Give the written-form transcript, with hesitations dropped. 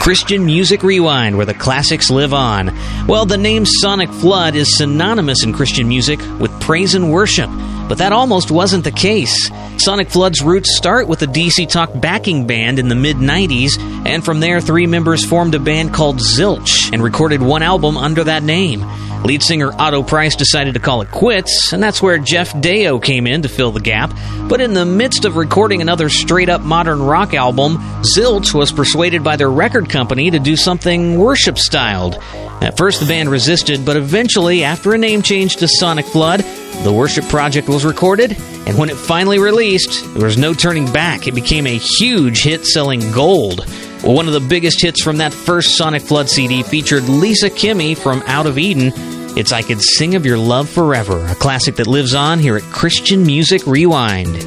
Christian Music Rewind, where the classics live on. Well, the name Sonic Flood is synonymous in Christian music with praise and worship, but that almost wasn't the case. Sonic Flood's roots start with a DC Talk backing band in the mid-90s, and from there, 3 members formed a band called Zilch and recorded one album under that name. Lead singer Otto Price decided to call it quits, and that's where Jeff Deo came in to fill the gap. But in the midst of recording another straight-up modern rock album, Zilch was persuaded by their record company to do something worship-styled. At first, the band resisted, but eventually, after a name change to Sonic Flood, the worship project was recorded, and when it finally released, there was no turning back. It became a huge hit, selling gold. Well, one of the biggest hits from that first Sonic Flood CD featured Lisa Kimmy from Out of Eden. It's I Could Sing of Your Love Forever, a classic that lives on here at Christian Music Rewind.